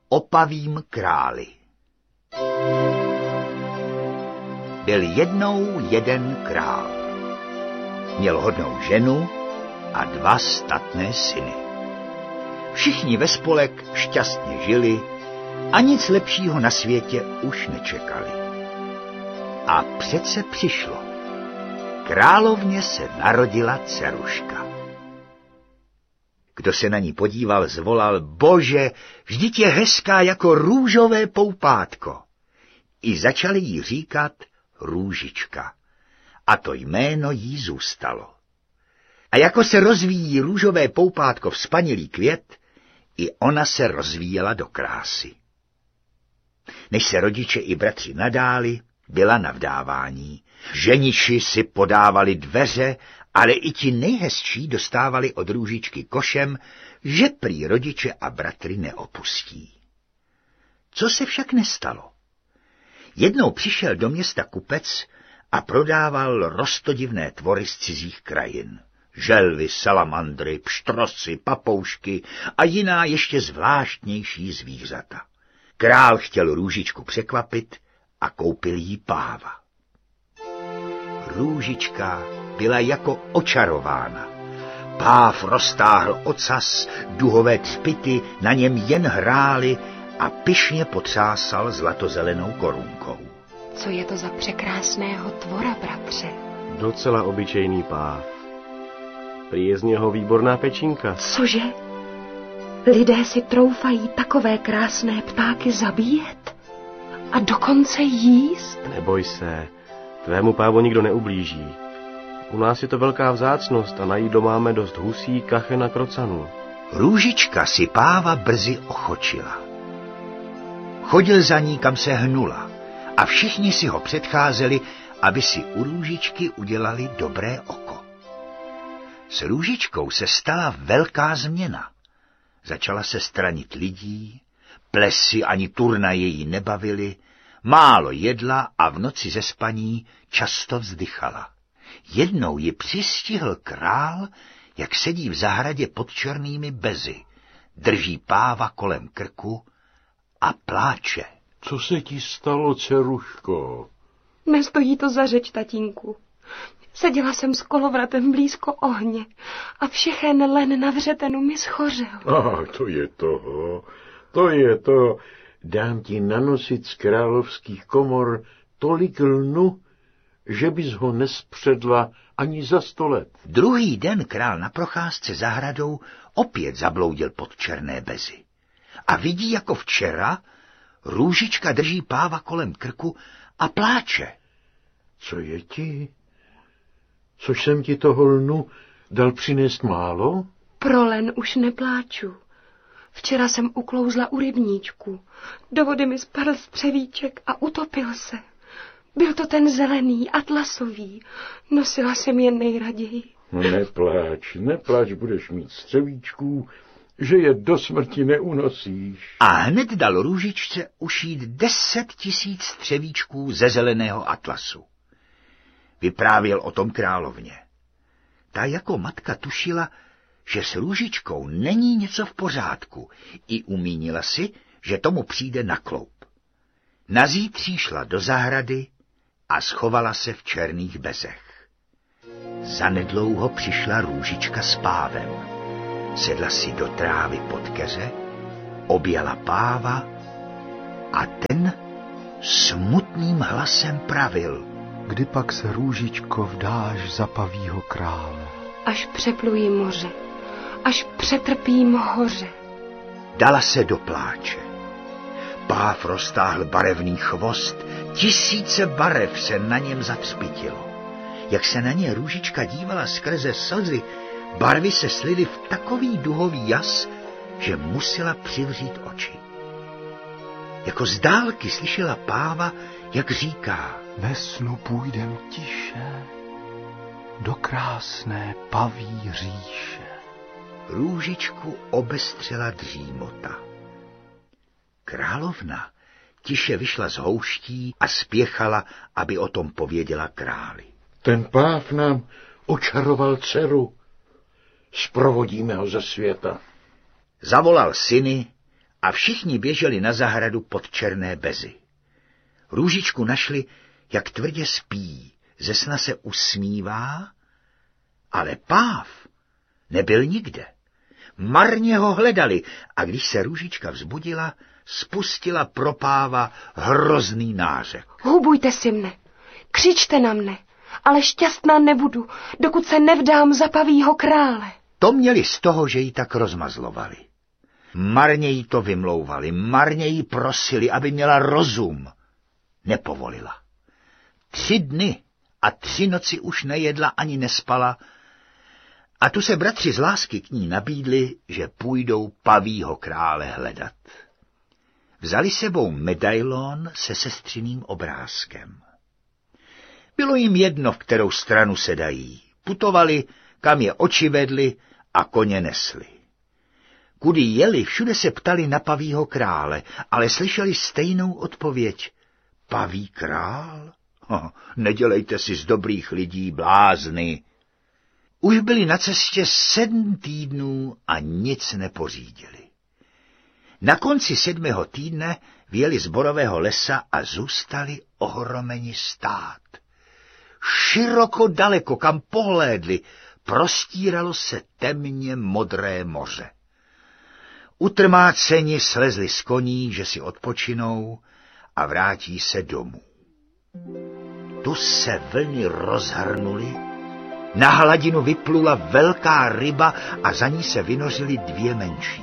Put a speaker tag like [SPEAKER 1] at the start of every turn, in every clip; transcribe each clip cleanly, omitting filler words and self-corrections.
[SPEAKER 1] opavým králi. Byl jednou jeden král. Měl hodnou ženu a 2 statné syny. Všichni ve spolek šťastně žili a nic lepšího na světě už nečekali. A přece přišlo. Královně se narodila dceruška. Kdo se na ní podíval, zvolal: Bože, vždyť je hezká jako růžové poupátko. I začali jí říkat Růžička. A to jméno jí zůstalo. A jako se rozvíjí růžové poupátko vzpanilý květ, i ona se rozvíjela do krásy. Než se rodiče i bratři nadáli, byla na vdávání. Ženiši si podávali dveře, ale i ti nejhezčí dostávali od Růžičky košem, že prý rodiče a bratry neopustí. Co se však nestalo? Jednou přišel do města kupec a prodával roztodivné tvory z cizích krajin. Želvy, salamandry, pštrosy, papoušky a jiná ještě zvláštnější zvířata. Král chtěl Růžičku překvapit a koupil jí páva. Růžička byla jako očarována. Páv roztáhl ocas, duhové třpyty na něm jen hrály a pyšně potřásal zlatozelenou korunkou.
[SPEAKER 2] Co je to za překrásného tvora, bratře?
[SPEAKER 3] Docela obyčejný páv. Prý je z něho výborná pečínka.
[SPEAKER 2] Cože? Lidé si troufají takové krásné ptáky zabíjet? A dokonce jíst?
[SPEAKER 3] Neboj se, tvému pávu nikdo neublíží. U nás je to velká vzácnost a na jídlo máme dost husí, kachen a krocanů.
[SPEAKER 1] Růžička si páva brzy ochočila. Chodil za ní, kam se hnula, a všichni si ho předcházeli, aby si u Růžičky udělali dobré oko. S Růžičkou se stala velká změna. Začala se stranit lidí, plesy ani turnaje jí nebavily, málo jedla a v noci ze spaní často vzdychala. Jednou ji přistihl král, jak sedí v zahradě pod černými bezy, drží páva kolem krku a pláče.
[SPEAKER 4] Co se ti stalo, dceruško?
[SPEAKER 2] Nestojí to za řeč, tatínku. Seděla jsem s kolovratem blízko ohně a všechen len na vřetenu mi schořel.
[SPEAKER 4] To je to. Dám ti nanosit z královských komor tolik lnu, že bys ho nespředla ani za 100 let.
[SPEAKER 1] Druhý den král na procházce zahradou opět zabloudil pod černé bezy. A vidí jako včera, Růžička drží páva kolem krku a pláče.
[SPEAKER 4] Co je ti? Což jsem ti toho lnu dal přinést málo?
[SPEAKER 2] Pro len už nepláču. Včera jsem uklouzla u rybníčku. Do vody mi spadl střevíček a utopil se. Byl to ten zelený, atlasový. Nosila jsem je nejraději.
[SPEAKER 4] Neplač, budeš mít střevíčků, že je do smrti neunosíš.
[SPEAKER 1] A hned dal Růžičce ušít 10 000 střevíčků ze zeleného atlasu. Vyprávěl o tom královně. Ta jako matka tušila, že s Růžičkou není něco v pořádku, i umínila si, že tomu přijde na kloup. Nazítří šla do zahrady a schovala se v černých bezech. Zanedlouho přišla Růžička s pávem. Sedla si do trávy pod keře, objala páva a ten smutným hlasem pravil:
[SPEAKER 5] Kdy pak se, Růžičko, vdáš za pavýho krále?
[SPEAKER 2] Až přepluji moře, až přetrpím hoře.
[SPEAKER 1] Dala se do pláče. Páv roztáhl barevný chvost, 1000 barev se na něm zatřpytilo. Jak se na ně Růžička dívala skrze slzy, barvy se slily v takový duhový jas, že musela přivřít oči. Jako z dálky slyšela páva, jak říká:
[SPEAKER 5] Ve snu půjdem tiše do krásné paví říše.
[SPEAKER 1] Růžičku obestřela dřímota. Královna tiše vyšla z houští a spěchala, aby o tom pověděla králi.
[SPEAKER 4] Ten páv nám očaroval dceru. Sprovodíme ho ze světa.
[SPEAKER 1] Zavolal syny a všichni běželi na zahradu pod černé bezy. Růžičku našli, jak tvrdě spí, ze sna se usmívá, ale páv nebyl nikde. Marně ho hledali a když se Růžička vzbudila, spustila pro páva hrozný nářek.
[SPEAKER 2] Hubujte si mne, křičte na mne, ale šťastná nebudu, dokud se nevdám za pavýho krále.
[SPEAKER 1] To měli z toho, že ji tak rozmazlovali. Marně jí to vymlouvali, marně jí prosili, aby měla rozum. Nepovolila. 3 dny a 3 noci už nejedla ani nespala, a tu se bratři z lásky k ní nabídli, že půjdou pavýho krále hledat. Vzali sebou medailon se sestřiným obrázkem. Bylo jim jedno, v kterou stranu se dají. Putovali, kam je oči vedly a koně nesli. Kudy jeli, všude se ptali na pavýho krále, ale slyšeli stejnou odpověď. Paví král? Nedělejte si z dobrých lidí blázny. Už byli na cestě 7 týdnů a nic nepořídili. Na konci 7. týdne vyjeli z borového lesa a zůstali ohromeni stát. Široko daleko, kam pohlédli, prostíralo se temně modré moře. Utrmáceni slezli z koní, že si odpočinou a vrátí se domů. Tu se vlny rozhrnuly, na hladinu vyplula velká ryba a za ní se vynořily 2 menší.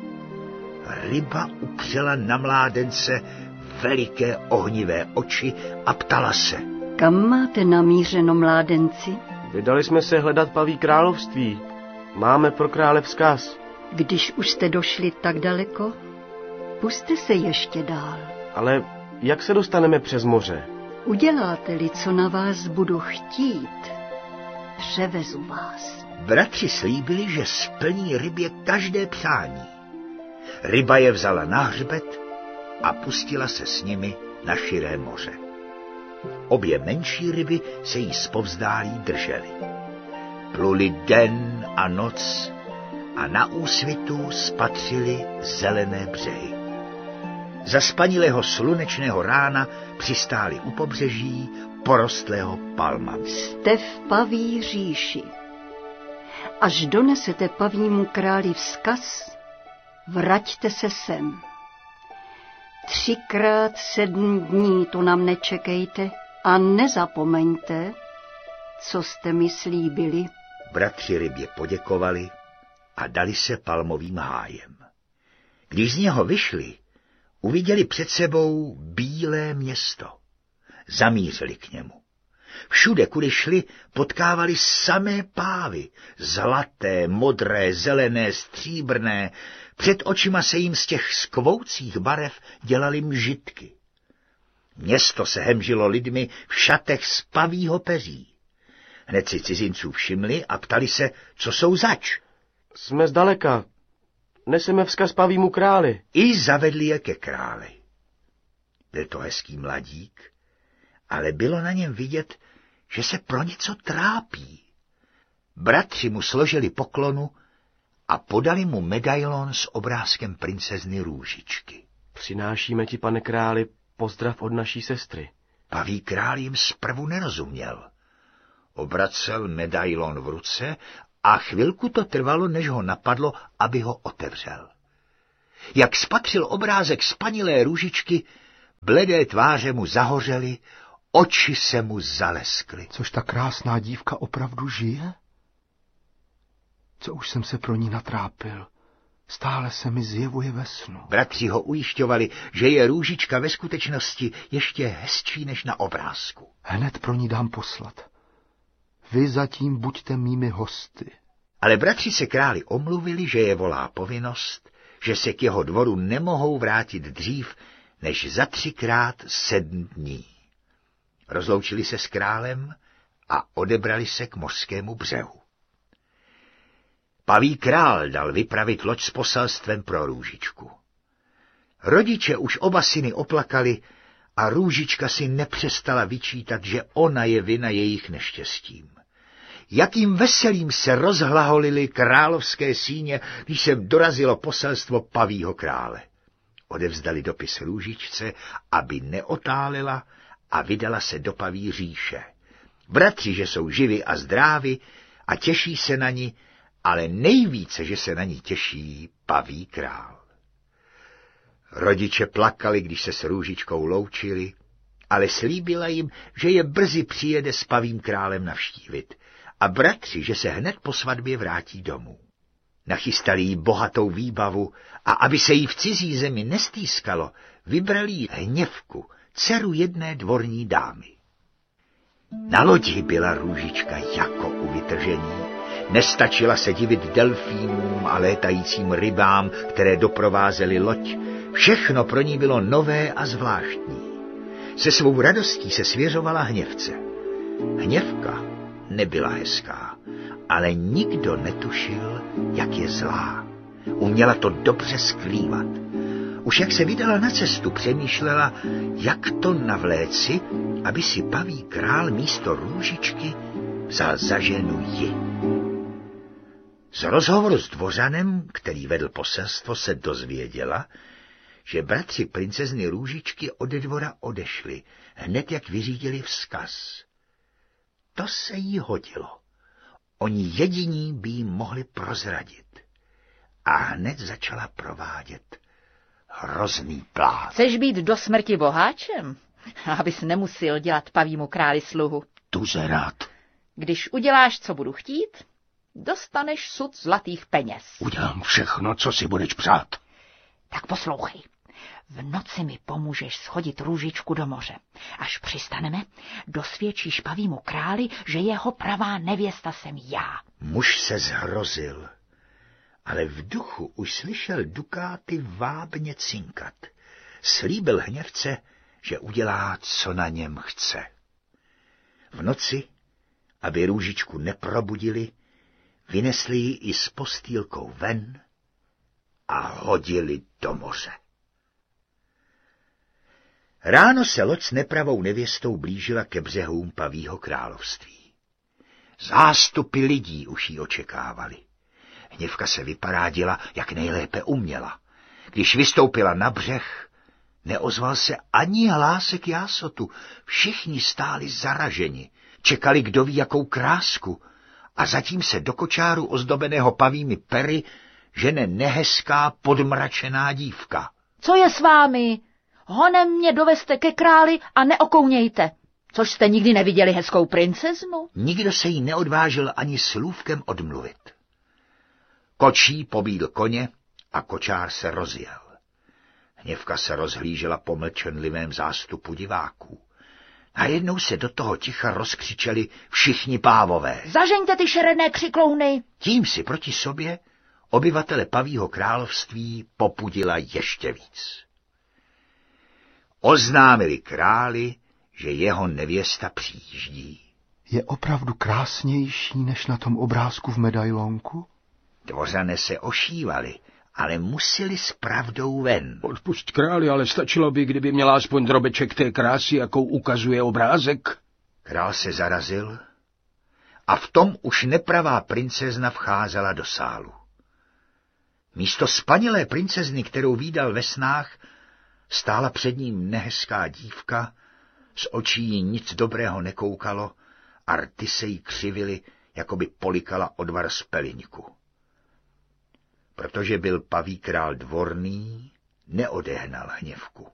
[SPEAKER 1] Ryba upřela na mládence veliké ohnivé oči a ptala se.
[SPEAKER 6] Kam máte namířeno, mládenci?
[SPEAKER 3] Vydali jsme se hledat paví království. Máme pro krále vzkaz.
[SPEAKER 6] Když už jste došli tak daleko, pusťte se ještě dál.
[SPEAKER 3] Ale jak se dostaneme přes moře?
[SPEAKER 6] Uděláte-li, co na vás budu chtít, převezu vás.
[SPEAKER 1] Bratři slíbili, že splní rybě každé přání. Ryba je vzala na hřbet a pustila se s nimi na širé moře. Obě menší ryby se jí zpovzdálí držely. Pluli den a noc a na úsvitu spatřili zelené břehy. Za spanilého slunečného rána přistáli u pobřeží porostlého palmami.
[SPEAKER 6] Jste v paví říši. Až donesete pavímu králi vzkaz, vraťte se sem. 3krát 7 dní tu na mne čekejte a nezapomeňte, co jste mi slíbili.
[SPEAKER 1] Bratři rybě poděkovali a dali se palmovým hájem. Když z něho vyšli, uviděli před sebou bílé město. Zamířili k němu. Všude, kudy šli, potkávali samé pávy, zlaté, modré, zelené, stříbrné. Před očima se jim z těch skvoucích barev dělaly mžitky. Město se hemžilo lidmi v šatech z pavýho peří. Hned si cizinců všimli a ptali se, co jsou zač.
[SPEAKER 3] Jsme zdaleka. Neseme vzkaz pavímu králi.
[SPEAKER 1] I zavedli je ke králi. Byl to hezký mladík, ale bylo na něm vidět, že se pro něco trápí. Bratři mu složili poklonu a podali mu medailon s obrázkem princezny Růžičky.
[SPEAKER 3] Přinášíme ti, pane králi, pozdrav od naší sestry.
[SPEAKER 1] Paví král jim zprvu nerozuměl. Obracel medailon v ruce a chvilku to trvalo, než ho napadlo, aby ho otevřel. Jak spatřil obrázek spanilé Růžičky, bledé tváře mu zahořely, oči se mu zaleskly.
[SPEAKER 5] Což ta krásná dívka opravdu žije? Co už jsem se pro ní natrápil, stále se mi zjevuje ve snu.
[SPEAKER 1] Bratři ho ujišťovali, že je Růžička ve skutečnosti ještě hezčí než na obrázku.
[SPEAKER 5] Hned pro ní dám poslat. Vy zatím buďte mými hosty.
[SPEAKER 1] Ale bratři se králi omluvili, že je volá povinnost, že se k jeho dvoru nemohou vrátit dřív, než za 3krát 7 dní. Rozloučili se s králem a odebrali se k mořskému břehu. Paví král dal vypravit loď s poselstvem pro Růžičku. Rodiče už oba syny oplakali a Růžička si nepřestala vyčítat, že ona je vina jejich neštěstím. Jakým veselým se rozhlaholily královské síně, když sem dorazilo poselstvo pavího krále. odevzdali dopis Růžičce, aby neotálela a vydala se do paví říše. Bratři, že jsou živi a zdrávi a těší se na ní, ale nejvíce, že se na ní těší paví král. Rodiče plakali, když se s Růžičkou loučili, ale slíbila jim, že je brzy přijede s pavím králem navštívit a bratři, že se hned po svatbě vrátí domů. Nachystali jí bohatou výbavu a aby se jí v cizí zemi nestýskalo, vybrali jí Hněvku, dceru jedné dvorní dámy. Na lodi byla Růžička jako u vytržení. Nestačila se divit delfínům a létajícím rybám, které doprovázely loď. Všechno pro ní bylo nové a zvláštní. Se svou radostí se svěřovala Hněvce. Hněvka nebyla hezká, ale nikdo netušil, jak je zlá. Uměla to dobře skrývat. Už jak se vydala na cestu, přemýšlela, jak to navléci, aby si paví král místo Růžičky vzal za ženu ji. Z rozhovoru s dvořanem, který vedl poselstvo, se dozvěděla, že bratři princezny Růžičky ode dvora odešli, hned jak vyřídili vzkaz. To se jí hodilo. Oni jediní by jí mohli prozradit. A hned začala provádět hrozný plán.
[SPEAKER 7] Chceš být do smrti boháčem? Abys nemusel dělat pavímu králi sluhu.
[SPEAKER 5] Tuze rád.
[SPEAKER 7] Když uděláš, co budu chtít, dostaneš sud zlatých peněz.
[SPEAKER 5] Udělám všechno, co si budeš přát.
[SPEAKER 7] Tak poslouchej. V noci mi pomůžeš schodit Růžičku do moře. Až přistaneme, dosvědčíš pavímu králi, že jeho pravá nevěsta jsem já.
[SPEAKER 1] Muž se zhrozil, ale v duchu už slyšel dukáty vábně cinkat. Slíbil Hněvce, že udělá, co na něm chce. V noci, aby Růžičku neprobudili, vynesli ji i s postýlkou ven a hodili do moře. Ráno se loď s nepravou nevěstou blížila ke břehům pavího království. Zástupy lidí už ji očekávali. Hněvka se vyparádila, jak nejlépe uměla. Když vystoupila na břeh, neozval se ani hlásek jásotu. Všichni stáli zaraženi, čekali, kdo ví jakou krásku, a zatím se do kočáru ozdobeného pavými pery žene nehezká podmračená dívka.
[SPEAKER 7] Co je s vámi? Honem mě dovezte ke králi a neokounějte. Což jste nikdy neviděli hezkou princeznu?
[SPEAKER 1] Nikdo se jí neodvážil ani slůvkem odmluvit. Kočí pobídl koně a kočár se rozjel. Hněvka se rozhlížela po mlčenlivém zástupu diváků. Najednou se do toho ticha rozkřičeli všichni pávové.
[SPEAKER 7] Zažeňte ty šeredné křiklouny!
[SPEAKER 1] Tím si proti sobě obyvatele pavího království popudila ještě víc. Oznámili králi, že jeho nevěsta přijíždí.
[SPEAKER 5] Je opravdu krásnější než na tom obrázku v medailonku?
[SPEAKER 1] Dvořané se ošívali, ale museli s pravdou ven.
[SPEAKER 8] Odpusť králi, ale stačilo by, kdyby měla aspoň drobeček té krásy, jakou ukazuje obrázek.
[SPEAKER 1] Král se zarazil a v tom už nepravá princezna vcházela do sálu. Místo spanilé princezny, kterou vídal ve snách, stála před ním nehezká dívka, z očí jí nic dobrého nekoukalo a rty se jí křivily, jako by polikala odvar z peliňku. Protože byl paví král dvorný, neodehnal Hněvku.